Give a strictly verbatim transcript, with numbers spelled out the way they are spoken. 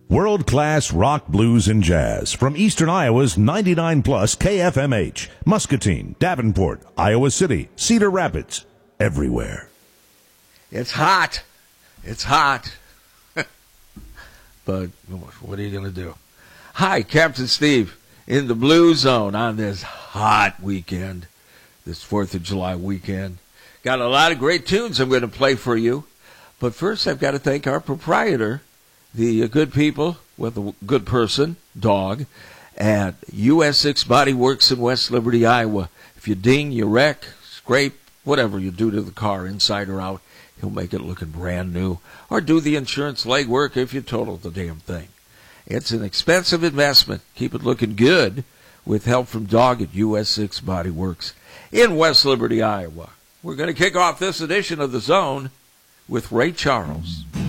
World-class rock, blues, and jazz from Eastern Iowa's ninety-nine plus K F M H, Muscatine, Davenport, Iowa City, Cedar Rapids, everywhere. It's hot. It's hot. But what are you going to do? Hi, Captain Steve in the Blue Zone on this hot weekend, this fourth of July weekend. Got a lot of great tunes I'm going to play for you. But first, I've got to thank our proprietor, the good people with a good person, dog, at U S six Body Works in West Liberty, Iowa. If you ding, you wreck, scrape, whatever you do to the car, inside or out, he'll make it looking brand new. Or do the insurance legwork if you total the damn thing. It's an expensive investment. Keep it looking good with help from Dog at U S six Body Works in West Liberty, Iowa. We're going to kick off this edition of The Zone with Ray Charles.